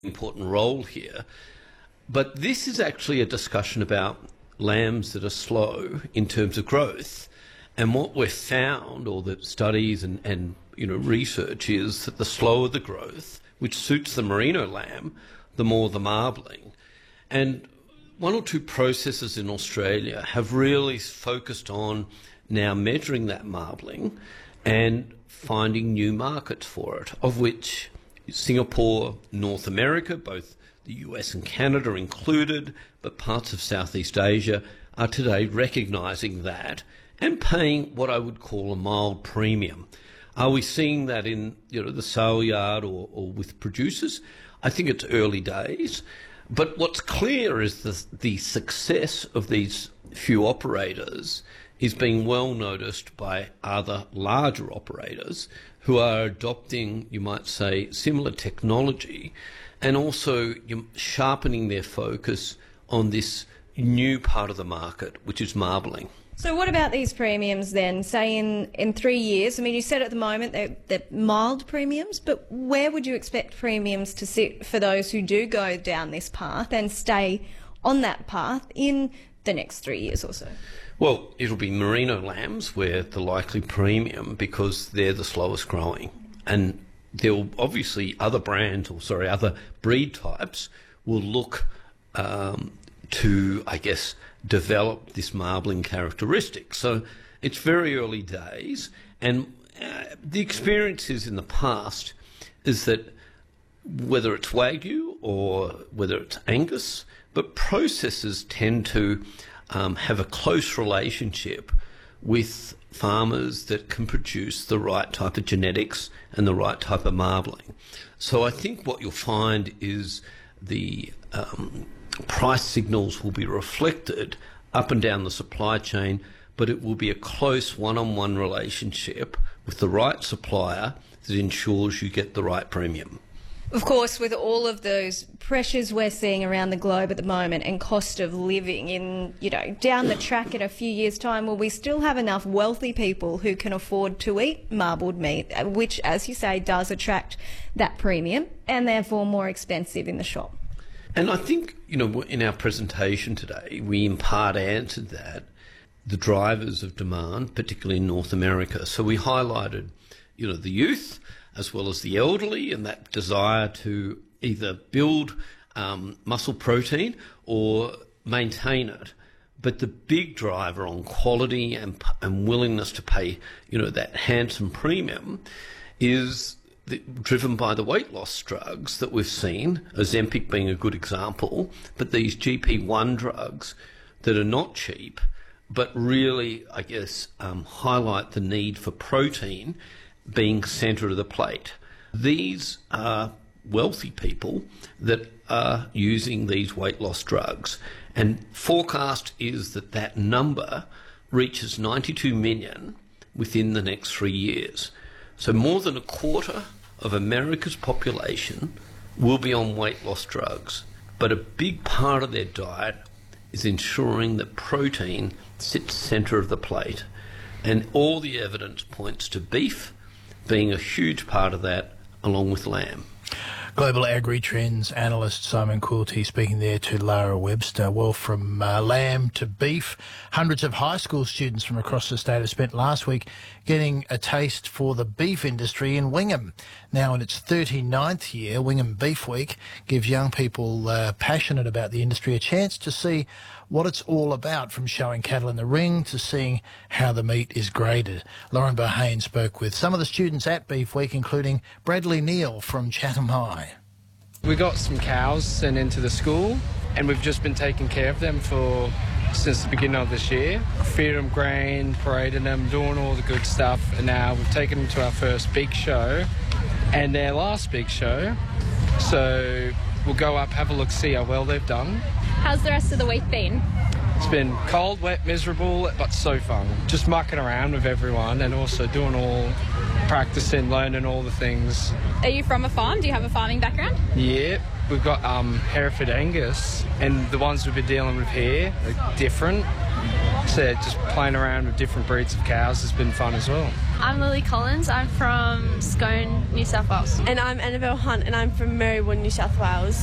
important role here. But this is actually a discussion about lambs that are slow in terms of growth. And what we've found, or the studies and research, is that the slower the growth, which suits the merino lamb, the more the marbling. And one or two processors in Australia have really focused on now measuring that marbling and finding new markets for it, of which Singapore, North America, both the US and Canada included, but parts of Southeast Asia are today recognising that and paying what I would call a mild premium. Are we seeing that in the sale yard or with producers? I think it's early days. But what's clear is the success of these few operators is being well noticed by other larger operators who are adopting, you might say, similar technology and also sharpening their focus on this new part of the market, which is marbling. So what about these premiums then, say in 3 years? I mean, you said at the moment they're mild premiums, but where would you expect premiums to sit for those who do go down this path and stay on that path in the next 3 years or so? Well, it'll be merino lambs where the likely premium, because they're the slowest growing. And there'll obviously other breed types will look to, I guess, develop this marbling characteristic. So it's very early days. And the experiences in the past is that whether it's Wagyu or whether it's Angus, but processors tend to have a close relationship with farmers that can produce the right type of genetics and the right type of marbling. So I think what you'll find is the price signals will be reflected up and down the supply chain, but it will be a close one-on-one relationship with the right supplier that ensures you get the right premium. Of course, with all of those pressures we're seeing around the globe at the moment and cost of living in, down the track in a few years' time, will we still have enough wealthy people who can afford to eat marbled meat, which, as you say, does attract that premium and therefore more expensive in the shop? And I think, in our presentation today, we in part answered that, the drivers of demand, particularly in North America. So we highlighted, the youth, as well as the elderly, and that desire to either build muscle protein or maintain it. But the big driver on quality and willingness to pay, that handsome premium is driven by the weight loss drugs that we've seen, Ozempic being a good example, but these GP-1 drugs that are not cheap, but really, I guess, highlight the need for protein being centre of the plate. These are wealthy people that are using these weight loss drugs, and forecast is that number reaches 92 million within the next 3 years. So more than a quarter of America's population will be on weight loss drugs, but a big part of their diet is ensuring that protein sits centre of the plate, and all the evidence points to beef being a huge part of that, along with lamb. Global Agri-Trends analyst Simon Quilty speaking there to Lara Webster. Well, from lamb to beef, hundreds of high school students from across the state have spent last week getting a taste for the beef industry in Wingham. Now in its 39th year, Wingham Beef Week gives young people passionate about the industry a chance to see what it's all about, from showing cattle in the ring to seeing how the meat is graded. Lauren Bahane spoke with some of the students at Beef Week, including Bradley Neal from Chatham High. We got some cows sent into the school and we've just been taking care of them since the beginning of this year. Feed them grain, parading them, doing all the good stuff, and now we've taken them to our first big show and their last big show. So we'll go up, have a look, see how well they've done. How's the rest of the week been? It's been cold, wet, miserable, but so fun. Just mucking around with everyone and also practicing, learning all the things. Are you from a farm? Do you have a farming background? Yeah, we've got Hereford Angus, and the ones we've been dealing with here are different. So just playing around with different breeds of cows has been fun as well. I'm Lily Collins. I'm from Scone, New South Wales. And I'm Annabelle Hunt, and I'm from Marywood, New South Wales.